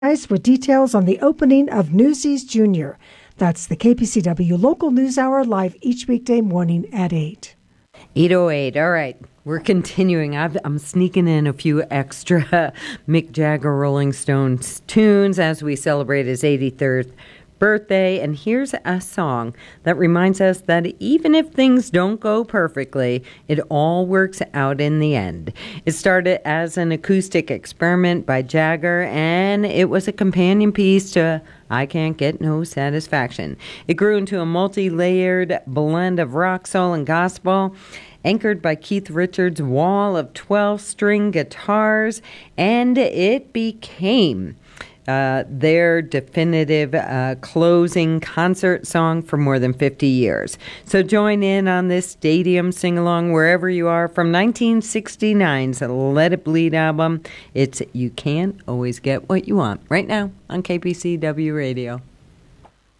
with details on the opening of Newsies Junior. That's the KPCW Local News Hour, live each weekday morning at 8. 8:08. All right. We're continuing. I'm sneaking in a few extra Mick Jagger Rolling Stones tunes as we celebrate his 83rd birthday. And here's a song that reminds us that even if things don't go perfectly, it all works out in the end. It started as an acoustic experiment by Jagger, and it was a companion piece to I Can't Get No Satisfaction. It grew into a multi-layered blend of rock, soul, and gospel, anchored by Keith Richards' wall of 12-string guitars, and it became their definitive closing concert song for more than 50 years. So join in on this stadium sing-along wherever you are from 1969's Let It Bleed album. It's You Can't Always Get What You Want, right now on KPCW Radio.